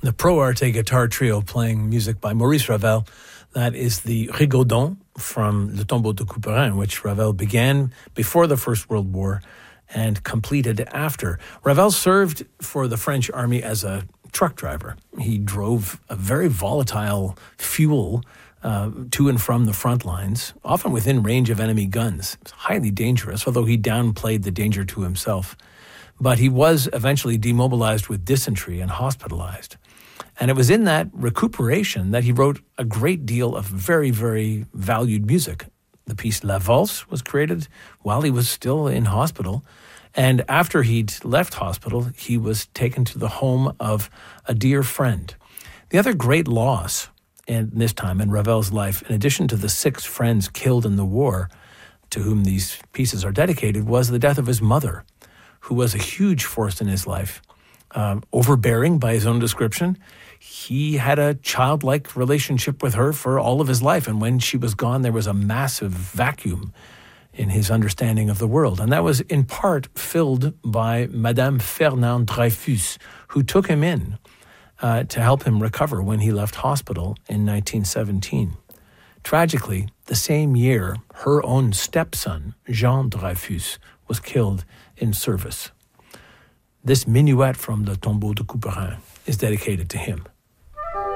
the Pro Arte guitar trio playing music by Maurice Ravel. That is the Rigaudon from Le Tombeau de Couperin, which Ravel began before the First World War and completed after. Ravel served for the French army as a truck driver. He drove a very volatile fuel to and from the front lines, often within range of enemy guns. It's highly dangerous, although he downplayed the danger to himself. But he was eventually demobilized with dysentery and hospitalized. And it was in that recuperation that he wrote a great deal of very, very valued music. The piece La Valse was created while he was still in hospital. And after he'd left hospital, he was taken to the home of a dear friend. The other great loss in this time in Ravel's life, in addition to the 6 friends killed in the war to whom these pieces are dedicated, was the death of his mother, who was a huge force in his life. Overbearing by his own description, he had a childlike relationship with her for all of his life. And when she was gone, there was a massive vacuum in his understanding of the world. And that was in part filled by Madame Fernande Dreyfus, who took him in to help him recover when he left hospital in 1917. Tragically, the same year, her own stepson, Jean Dreyfus, was killed in service. This minuet from Le Tombeau de Couperin is dedicated to him.